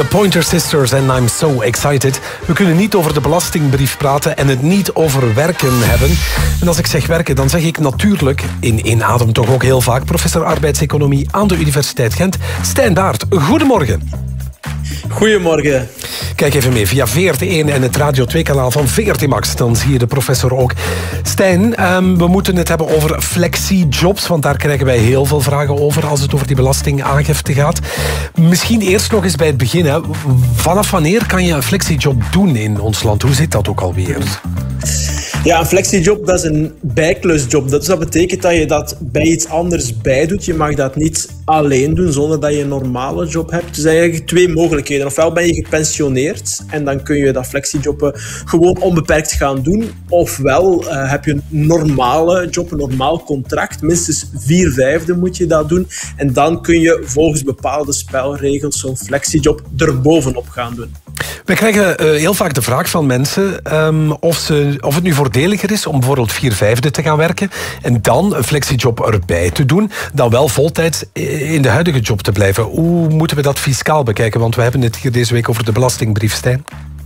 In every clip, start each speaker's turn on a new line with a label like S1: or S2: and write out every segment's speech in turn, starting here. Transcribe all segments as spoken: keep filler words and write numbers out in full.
S1: Pointer Sisters en I'm So Excited. We kunnen niet over de belastingbrief praten en het niet over werken hebben. En als ik zeg werken, dan zeg ik natuurlijk, in één adem toch ook heel vaak, professor arbeidseconomie aan de Universiteit Gent, Stijn Baert. Goedemorgen.
S2: Goedemorgen.
S1: Kijk even mee via V R T één en het Radio twee kanaal van V R T Max. Dan zie je de professor ook. Stijn, um, we moeten het hebben over flexi-jobs, want daar krijgen wij heel veel vragen over als het over die belastingaangifte gaat. Misschien eerst nog eens bij het begin. Hè. Vanaf wanneer kan je een flexi-job doen in ons land? Hoe zit dat ook alweer?
S2: Ja, een flexi-job, dat is een bijklusjob. Dus dat betekent dat je dat bij iets anders bij doet. Je mag dat niet alleen doen zonder dat je een normale job hebt. Dus eigenlijk twee mogelijkheden. Ofwel ben je gepensioneerd en dan kun je dat flexi-job gewoon onbeperkt gaan doen. Ofwel uh, heb je een normale job, een normaal contract. Minstens vier vijfde moet je dat doen. En dan kun je volgens bepaalde spelregels zo'n flexi-job erbovenop gaan doen.
S1: We krijgen uh, heel vaak de vraag van mensen um, of, ze, of het nu voordeliger is om bijvoorbeeld vier vijfde te gaan werken en dan een flexi-job erbij te doen, dan wel voltijds in de huidige job te blijven. Hoe moeten we dat fiscaal bekijken? Want we hebben het hier deze week over de belastingbrief, Stijn.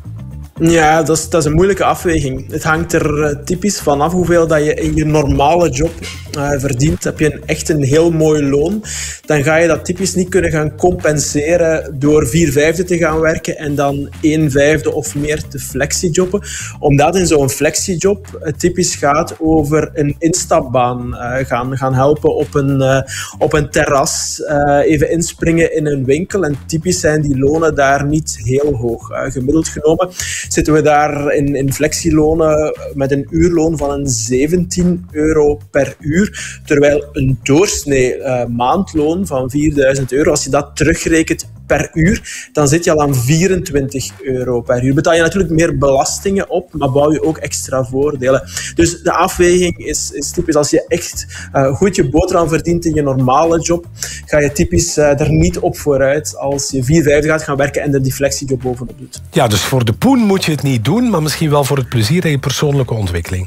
S2: Ja, dat is, dat is een moeilijke afweging. Het hangt er uh, typisch vanaf hoeveel dat je in je normale job uh, verdient. Heb je een, echt een heel mooi loon, dan ga je dat typisch niet kunnen gaan compenseren door vier vijfde te gaan werken en dan één vijfde of meer te flexijobben. Omdat in zo'n flexiejob het typisch gaat over een instapbaan. Uh, gaan, gaan helpen op een, uh, op een terras, uh, even inspringen in een winkel. En typisch zijn die lonen daar niet heel hoog. Uh, gemiddeld genomen zitten we daar in, in flexielonen met een uurloon van een zeventien euro per uur. Terwijl een doorsnee uh, maandloon van vierduizend euro, als je dat terugrekent per uur, dan zit je al aan vierentwintig euro per uur. Betaal je natuurlijk meer belastingen op, maar bouw je ook extra voordelen. Dus de afweging is, is typisch, als je echt uh, goed je boterham verdient in je normale job, ga je typisch uh, er niet op vooruit als je vier vijfde gaat gaan werken en er die flexiejob bovenop doet.
S1: Ja, dus voor de poen moet je het niet doen, maar misschien wel voor het plezier en je persoonlijke ontwikkeling.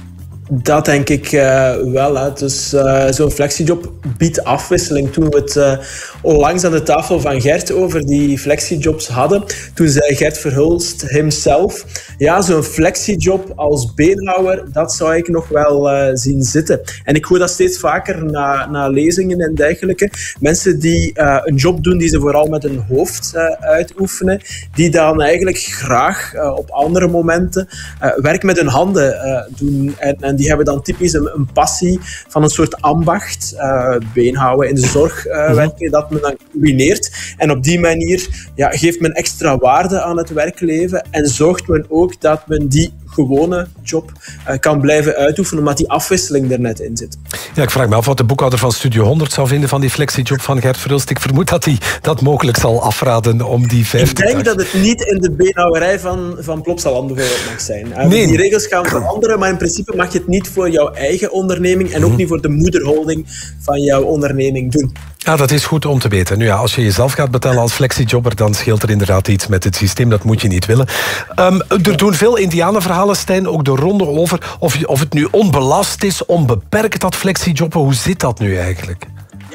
S2: Dat denk ik uh, wel. Hè. Dus uh, zo'n flexiejob biedt afwisseling. Toen we het uh, onlangs aan de tafel van Gert over die flexijobs hadden, toen zei Gert Verhulst himself, ja, zo'n flexiejob als beenhouwer, dat zou ik nog wel uh, zien zitten. En ik hoor dat steeds vaker na, na lezingen en dergelijke. Mensen die uh, een job doen die ze vooral met hun hoofd uh, uitoefenen, die dan eigenlijk graag uh, op andere momenten uh, werk met hun handen uh, doen. En, en die hebben dan typisch een, een passie van een soort ambacht, uh, beenhouden in de zorg uh, werken, dat men dan combineert. En op die manier ja, geeft men extra waarde aan het werkleven en zorgt men ook dat men die gewone job uh, kan blijven uitoefenen, omdat die afwisseling er net in zit.
S1: Ja, ik vraag me af wat de boekhouder van Studio honderd zou vinden van die flexiejob van Gert Verhulst. Ik vermoed dat hij dat mogelijk zal afraden om die vijftig.
S2: Ik denk dat het niet in de beenhouwerij van, van Plopsaland bijvoorbeeld mag zijn. Uh,
S1: nee.
S2: Die regels gaan veranderen, maar in principe mag je het niet voor jouw eigen onderneming en ook niet voor de moederholding van jouw onderneming doen.
S1: Ja, dat is goed om te weten. Nu ja, als je jezelf gaat betalen als flexijobber, dan scheelt er inderdaad iets met het systeem. Dat moet je niet willen. Um, er doen veel indianenverhalen, Stijn, ook de ronde over of, of het nu onbelast is, onbeperkt dat flexijobben. Hoe zit dat nu eigenlijk?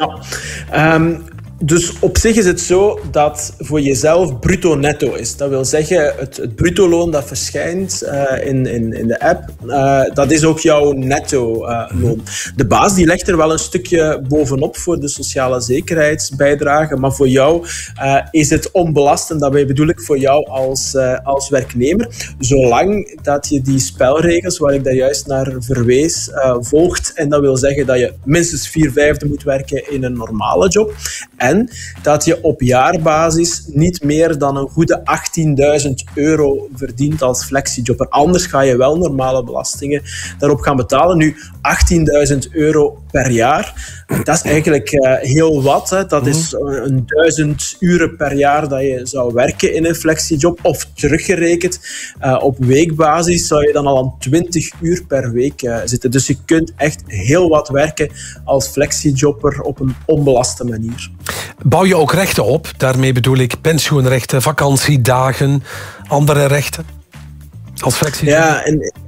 S2: Ja, um, dus op zich is het zo dat voor jezelf bruto-netto is. Dat wil zeggen, het, het bruto-loon dat verschijnt uh, in, in, in de app, uh, dat is ook jouw netto-loon. Uh, de baas die legt er wel een stukje bovenop voor de sociale zekerheidsbijdrage, maar voor jou uh, is het onbelast, en daarbij bedoel ik voor jou als, uh, als werknemer, zolang dat je die spelregels, waar ik daar juist naar verwees, uh, volgt. En dat wil zeggen dat je minstens vier vijfde moet werken in een normale job. En dat je op jaarbasis niet meer dan een goede achttienduizend euro verdient als flexijobber. Anders ga je wel normale belastingen daarop gaan betalen. Nu, achttienduizend euro per jaar, dat is eigenlijk uh, heel wat. Hè. Dat is uh, een duizend uren per jaar dat je zou werken in een flexiejob. Of teruggerekend uh, op weekbasis zou je dan al aan twintig uur per week uh, zitten. Dus je kunt echt heel wat werken als flexijobber op een onbelaste manier.
S1: Bouw je ook rechten op? Daarmee bedoel ik pensioenrechten, vakantiedagen, andere rechten als flexijobber?
S2: Ja, en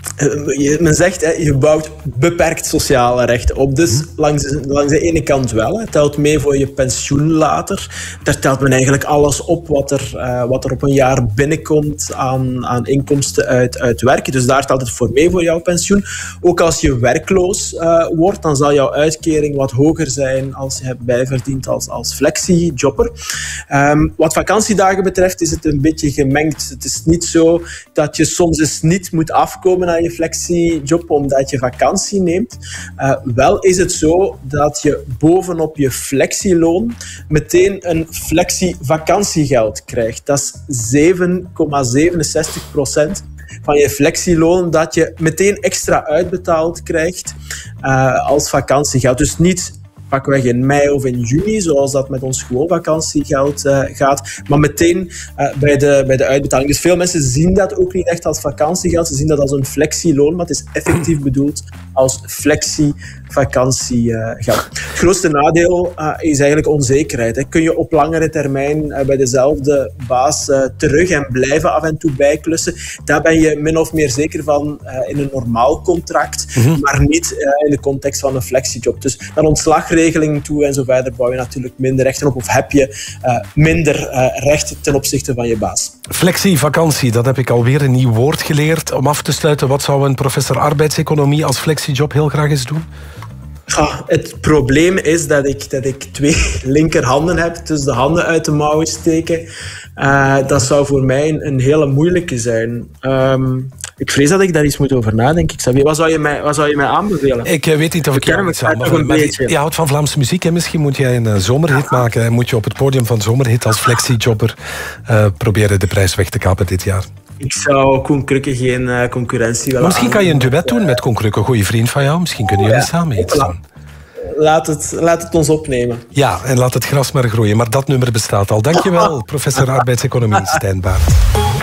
S2: Men zegt, hè, je bouwt beperkt sociale rechten op. Dus hmm. langs, langs de ene kant wel. Het telt mee voor je pensioen later. Daar telt men eigenlijk alles op wat er, uh, wat er op een jaar binnenkomt aan, aan inkomsten uit, uit werken. Dus daar telt het voor mee voor jouw pensioen. Ook als je werkloos uh, wordt, dan zal jouw uitkering wat hoger zijn als je hebt bijverdiend als, als flexi-jobber. Um, wat vakantiedagen betreft is het een beetje gemengd. Het is niet zo dat je soms eens niet moet afkomen naar je flexi-job omdat je vakantie neemt. Uh, wel is het zo dat je bovenop je flexiloon meteen een flexi-vakantiegeld krijgt. Dat is zeven komma zevenenzestig procent van je flexiloon dat je meteen extra uitbetaald krijgt uh, als vakantiegeld. Dus niet pakweg in mei of in juni, zoals dat met ons gewoon vakantiegeld uh, gaat, maar meteen uh, bij, de, bij de uitbetaling. Dus veel mensen zien dat ook niet echt als vakantiegeld, ze zien dat als een flexiloon, maar het is effectief bedoeld als flexi-vakantiegeld. Uh, het grootste nadeel uh, is eigenlijk onzekerheid. Hè. Kun je op langere termijn uh, bij dezelfde baas uh, terug en blijven af en toe bijklussen? Daar ben je min of meer zeker van uh, in een normaal contract, mm-hmm. maar niet uh, in de context van een flexijob. Dus naar ontslagregeling toe en zo verder bouw je natuurlijk minder rechten op of heb je uh, minder uh, rechten ten opzichte van je baas.
S1: Flexi-vakantie, dat heb ik alweer een nieuw woord geleerd. Om af te sluiten, wat zou een professor arbeidseconomie als flexijob heel graag eens doen?
S2: Ja, het probleem is dat ik, dat ik twee linkerhanden heb, dus de handen uit de mouwen steken. Uh, dat zou voor mij een, een hele moeilijke zijn. Um, ik vrees dat ik daar iets moet over nadenken. Xavier, wat zou je mij, wat zou je mij aanbevelen?
S1: Ik uh, weet niet of ik, ik jou iets aanbevelen, maar je, je houdt van Vlaamse muziek. Hè? Misschien moet jij een uh, zomerhit ja. maken en moet je op het podium van zomerhit als flexijobber uh, proberen de prijs weg te kapen dit jaar.
S2: Ik zou Koen Krukke geen uh, concurrentie willen.
S1: Misschien kan je een duet doen met Koen Krukke, een goede vriend van jou. Misschien kunnen jullie ja. samen iets doen.
S2: Laat het, laat het ons opnemen.
S1: Ja, en laat het gras maar groeien. Maar dat nummer bestaat al. Dankjewel, professor arbeidseconomie Stijn Baert.